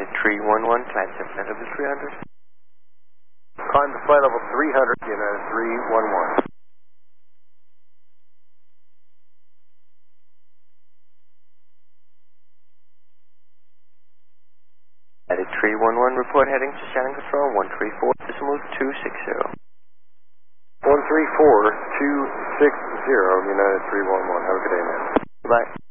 United 311, climb to flight level 300. Climb to flight level 300, United 311. United 311, report heading to Shannon Control 134.260. 134-260, United 311. Have a good day, man. Goodbye.